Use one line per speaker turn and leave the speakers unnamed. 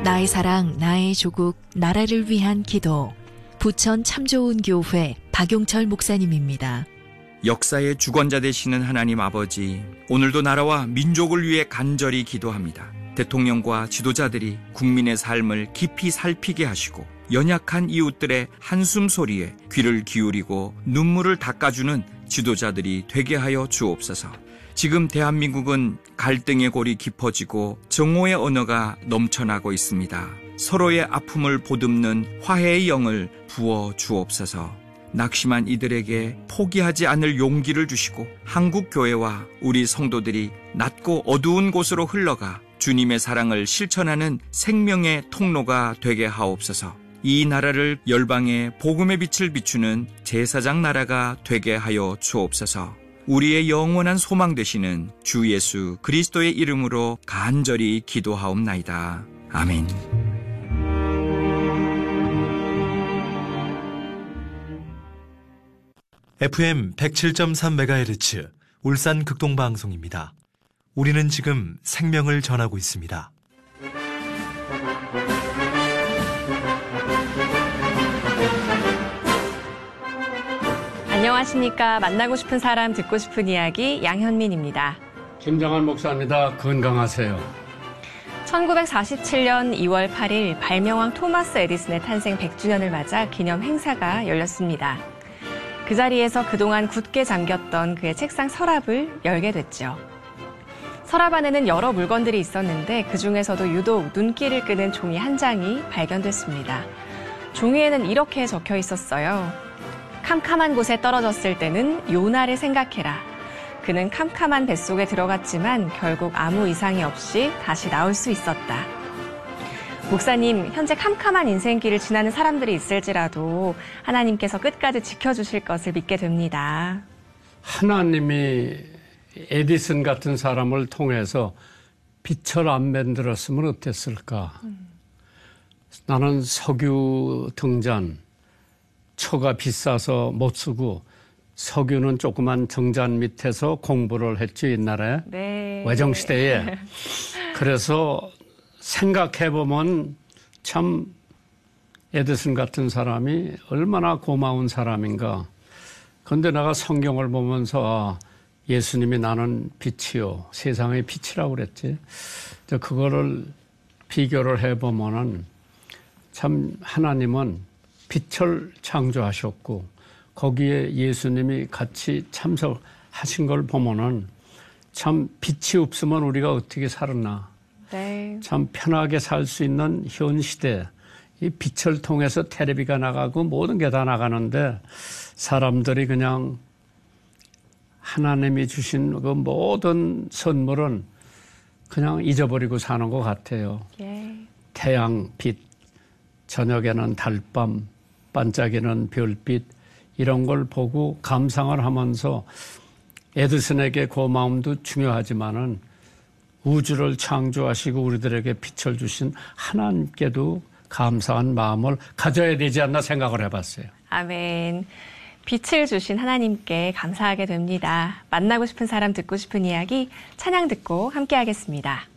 나의 사랑, 나의 조국, 나라를 위한 기도. 부천 참 좋은 교회 박용철 목사님입니다.
역사의 주권자 되시는 하나님 아버지, 오늘도 나라와 민족을 위해 간절히 기도합니다. 대통령과 지도자들이 국민의 삶을 깊이 살피게 하시고 연약한 이웃들의 한숨 소리에 귀를 기울이고 눈물을 닦아주는 지도자들이 되게 하여 주옵소서. 지금 대한민국은 갈등의 골이 깊어지고 정오의 언어가 넘쳐나고 있습니다. 서로의 아픔을 보듬는 화해의 영을 부어 주옵소서. 낙심한 이들에게 포기하지 않을 용기를 주시고 한국 교회와 우리 성도들이 낮고 어두운 곳으로 흘러가 주님의 사랑을 실천하는 생명의 통로가 되게 하옵소서. 이 나라를 열방의 복음의 빛을 비추는 제사장 나라가 되게 하여 주옵소서. 우리의 영원한 소망 되시는 주 예수 그리스도의 이름으로 간절히 기도하옵나이다. 아멘.
FM 107.3MHz 울산 극동방송입니다. 우리는 지금 생명을 전하고 있습니다.
안녕하십니까. 만나고 싶은 사람, 듣고 싶은 이야기 양현민입니다.
김정한 목사입니다. 건강하세요.
1947년 2월 8일 발명왕 토마스 에디슨의 탄생 100주년을 맞아 기념 행사가 열렸습니다. 그 자리에서 그동안 굳게 잠겼던 그의 책상 서랍을 열게 됐죠. 서랍 안에는 여러 물건들이 있었는데 그중에서도 유독 눈길을 끄는 종이 한 장이 발견됐습니다. 종이에는 이렇게 적혀 있었어요. 캄캄한 곳에 떨어졌을 때는 요나를 생각해라. 그는 캄캄한 뱃속에 들어갔지만 결국 아무 이상이 없이 다시 나올 수 있었다. 목사님, 현재 캄캄한 인생길을 지나는 사람들이 있을지라도 하나님께서 끝까지 지켜주실 것을 믿게 됩니다.
하나님이 에디슨 같은 사람을 통해서 빛을 안 만들었으면 어땠을까? 나는 석유 등잔, 처가 비싸서 못 쓰고 석유는 조그만 등잔 밑에서 공부를 했지 옛날에.
네.
외정시대에. 그래서 생각해보면 참 에디슨 같은 사람이 얼마나 고마운 사람인가. 그런데 내가 성경을 보면서 예수님이 나는 빛이요 세상의 빛이라고 그랬지. 그거를 비교를 해보면은 참 하나님은 빛을 창조하셨고 거기에 예수님이 같이 참석하신 걸 보면은 참 빛이 없으면 우리가 어떻게 살았나.
네.
참 편하게 살 수 있는 현 시대, 이 빛을 통해서 텔레비가 나가고 모든 게 다 나가는데 사람들이 그냥 하나님이 주신 그 모든 선물은 그냥 잊어버리고 사는 것 같아요.
예.
태양 빛, 저녁에는 달밤, 반짝이는 별빛 이런 걸 보고 감상을 하면서 에디슨에게 고마움도 중요하지만은 우주를 창조하시고 우리들에게 빛을 주신 하나님께도 감사한 마음을 가져야 되지 않나 생각을 해봤어요.
아멘. 빛을 주신 하나님께 감사하게 됩니다. 만나고 싶은 사람, 듣고 싶은 이야기 찬양 듣고 함께 하겠습니다.